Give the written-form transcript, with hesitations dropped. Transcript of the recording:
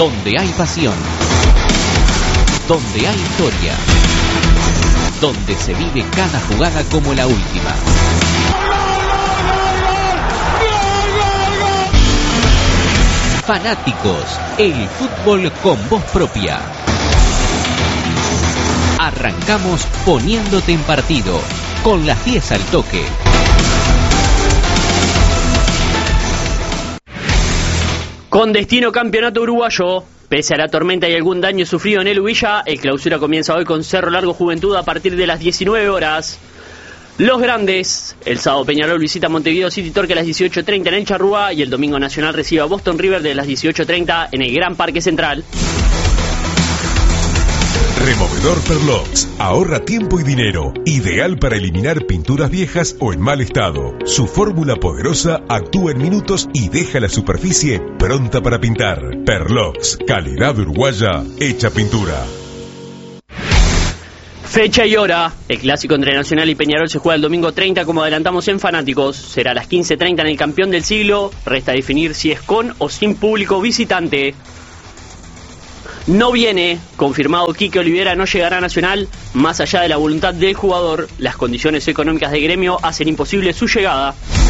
donde hay pasión, donde hay historia, donde se vive cada jugada como la última. Fanáticos, el fútbol con voz propia. Arrancamos poniéndote en partido, con las 10 al toque. Con destino campeonato uruguayo, pese a la tormenta y algún daño sufrido en el Huilla, el clausura comienza hoy con Cerro Largo Juventud a partir de las 19 horas. Los grandes, el sábado Peñarol visita Montevideo City Torque a las 18:30 en el Charrúa y el domingo Nacional recibe a Boston River de las 18:30 en el Gran Parque Central. Removedor Perlox. Ahorra tiempo y dinero. Ideal para eliminar pinturas viejas o en mal estado. Su fórmula poderosa actúa en minutos y deja la superficie pronta para pintar. Perlox. Calidad uruguaya hecha pintura. Fecha y hora. El clásico entre Nacional y Peñarol se juega el domingo 30, como adelantamos en Fanáticos. Será a las 15:30 en el Campeón del Siglo. Resta definir si es con o sin público visitante. No viene, confirmado Quique Olivera no llegará a Nacional, más allá de la voluntad del jugador, las condiciones económicas del gremio hacen imposible su llegada.